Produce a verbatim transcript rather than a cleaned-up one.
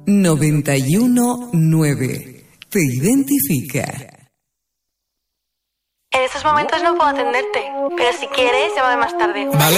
noventa y uno nueve. Te identifica. En estos momentos no puedo atenderte, pero si quieres, llámame más tarde. Vale.